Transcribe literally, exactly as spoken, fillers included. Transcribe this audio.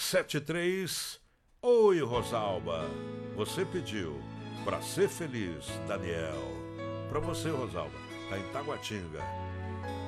sete três. Oi, Rosalba. Você pediu pra ser feliz, Daniel. Pra você, Rosalba. Tá em Taguatinga.